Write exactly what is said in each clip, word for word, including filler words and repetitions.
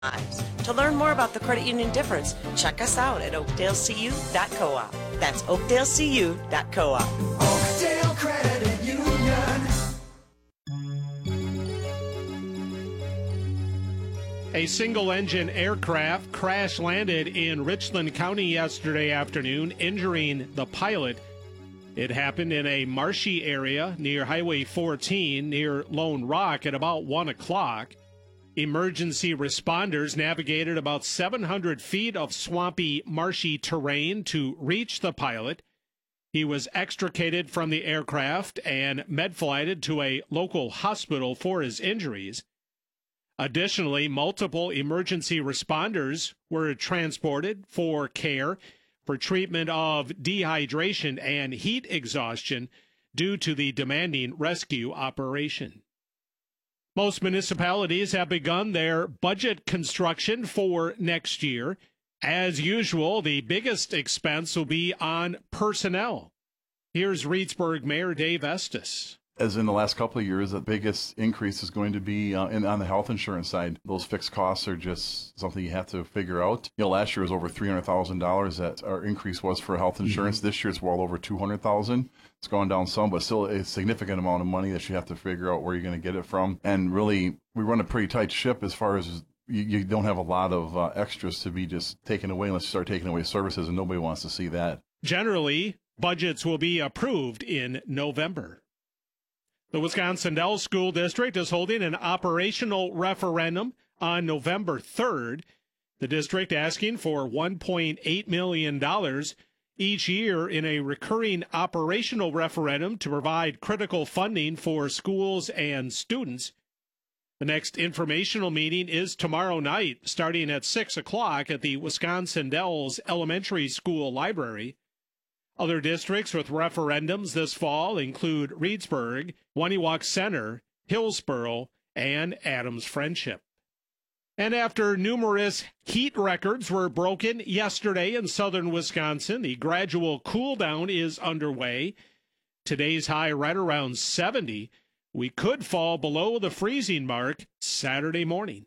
lives. To learn more about the credit union difference, check us out at oakdale c u dot coop. That's oakdale c u dot coop. Oakdale Credit Union. A single-engine aircraft crash-landed in Richland County yesterday afternoon, injuring the pilot. It happened in a marshy area near Highway fourteen near Lone Rock at about one o'clock. Emergency responders navigated about seven hundred feet of swampy, marshy terrain to reach the pilot. He was extricated from the aircraft and med-flighted to a local hospital for his injuries. Additionally, multiple emergency responders were transported for care for treatment of dehydration and heat exhaustion due to the demanding rescue operation. Most municipalities have begun their budget construction for next year. As usual, the biggest expense will be on personnel. Here's Reedsburg Mayor Dave Estes. As in the last couple of years, the biggest increase is going to be uh, in, on the health insurance side. Those fixed costs are just something you have to figure out. You know, last year was over three hundred thousand dollars that our increase was for health insurance. Mm-hmm. This year it's well over two hundred thousand dollars. It's gone down some, but still a significant amount of money that you have to figure out where you're going to get it from. And really, we run a pretty tight ship as far as you, you don't have a lot of uh, extras to be just taken away unless you start taking away services, and nobody wants to see that. Generally, budgets will be approved in November. The Wisconsin Dells School District is holding an operational referendum on November third. The district asking for one point eight million dollars each year in a recurring operational referendum to provide critical funding for schools and students. The next informational meeting is tomorrow night, starting at six o'clock at the Wisconsin Dells Elementary School Library. Other districts with referendums this fall include Reedsburg, Waniwak Center, Hillsboro, and Adams Friendship. And after numerous heat records were broken yesterday in southern Wisconsin, the gradual cool down is underway. Today's high right around seventy. We could fall below the freezing mark Saturday morning.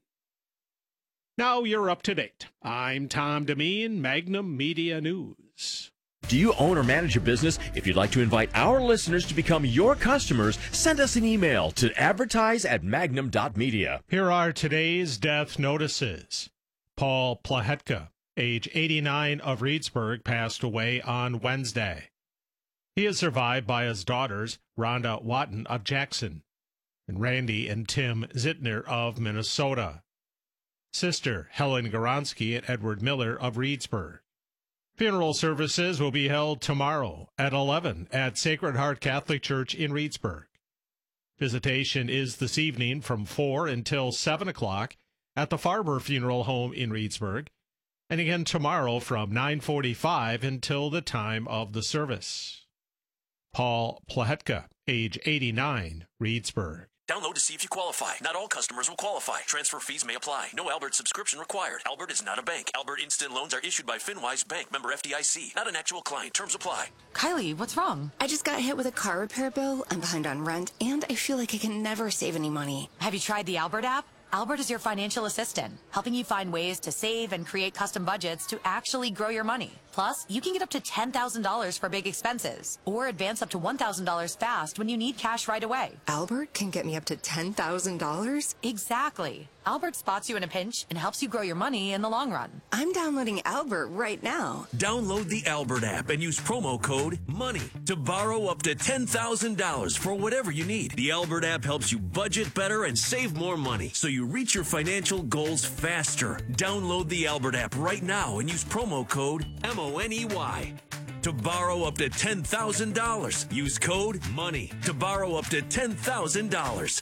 Now you're up to date. I'm Tom Demeen, Magnum Media News. Do you own or manage a business? If you'd like to invite our listeners to become your customers, send us an email to advertise at magnum dot media. Here are today's death notices. Paul Plahetka, age eighty-nine, of Reedsburg, passed away on Wednesday. He is survived by his daughters, Rhonda Watton of Jackson, and Randy and Tim Zittner of Minnesota. Sister Helen Goronsky and Edward Miller of Reedsburg. Funeral services will be held tomorrow at eleven at Sacred Heart Catholic Church in Reedsburg. Visitation is this evening from four until seven o'clock at the Farber Funeral Home in Reedsburg, and again tomorrow from nine forty-five until the time of the service. Paul Plahetka, age eighty-nine, Reedsburg. Download to see if you qualify. Not all customers will qualify. Transfer fees may apply. No Albert subscription required. Albert is not a bank. Albert Instant Loans are issued by FinWise Bank, member F D I C. Not an actual client. Terms apply. Kylie, what's wrong? I just got hit with a car repair bill. I'm behind on rent, and I feel like I can never save any money. Have you tried the Albert app? Albert is your financial assistant, helping you find ways to save and create custom budgets to actually grow your money. Plus, you can get up to ten thousand dollars for big expenses, or advance up to one thousand dollars fast when you need cash right away. Albert can get me up to ten thousand dollars? Exactly. Albert spots you in a pinch and helps you grow your money in the long run. I'm downloading Albert right now. Download the Albert app and use promo code MONEY to borrow up to ten thousand dollars for whatever you need. The Albert app helps you budget better and save more money, so you reach your financial goals faster. Download the Albert app right now and use promo code M O N E Y to borrow up to ten thousand dollars. Use code MONEY to borrow up to ten thousand dollars.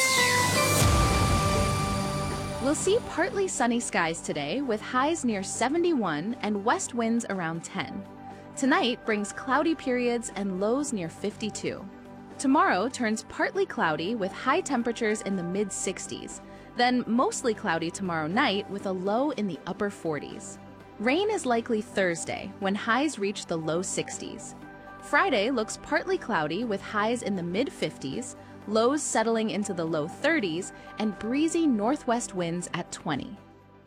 We'll see partly sunny skies today with highs near seventy-one and west winds around ten. Tonight brings cloudy periods and lows near fifty-two. Tomorrow turns partly cloudy with high temperatures in the mid sixties, then mostly cloudy tomorrow night with a low in the upper forties. Rain is likely Thursday when highs reach the low sixties. Friday looks partly cloudy with highs in the mid fifties, lows settling into the low thirties, and breezy northwest winds at twenty.